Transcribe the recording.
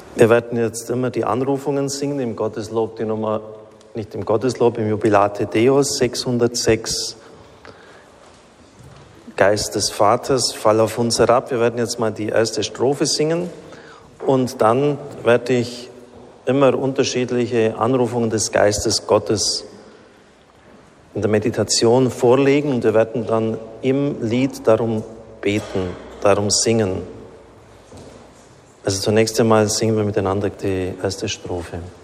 Wir werden jetzt immer die Anrufungen singen, im Gotteslob die Nummer, nicht im Gotteslob, im Jubilate Deus 606. Geist des Vaters, fall auf uns herab. Wir werden jetzt mal die erste Strophe singen und dann werde ich immer unterschiedliche Anrufungen des Geistes Gottes in der Meditation vorlegen und wir werden dann im Lied darum beten, darum singen. Also zunächst einmal singen wir miteinander die erste Strophe.